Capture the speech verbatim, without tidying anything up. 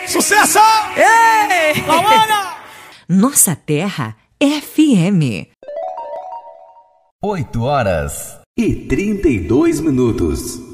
Sucesso! Ei! Lauana! Nossa Terra F M. oito horas e trinta e dois minutos.